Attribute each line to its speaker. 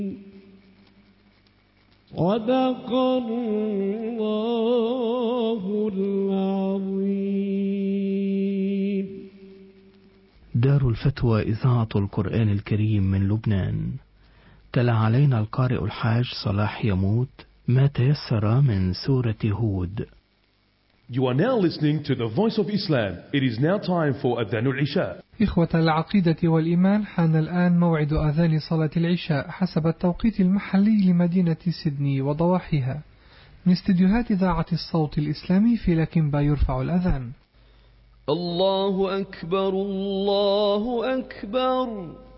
Speaker 1: صدق الله العظيم.
Speaker 2: دار الفتوى إذاعة القرآن الكريم من لبنان. تلا علينا القارئ الحاج صلاح يموت ما تيسر من سورة هود.
Speaker 3: You are now listening to the Voice of Islam. It is now time for Adhan al-Isha.
Speaker 4: إخوة العقيدة والإيمان، حان الآن موعد أذان صلاة العشاء حسب التوقيت المحلي لمدينة سيدني وضواحيها. من استديوهات إذاعة الصوت الإسلامي في لكنبا يرفع الأذان.
Speaker 5: الله أكبر الله أكبر.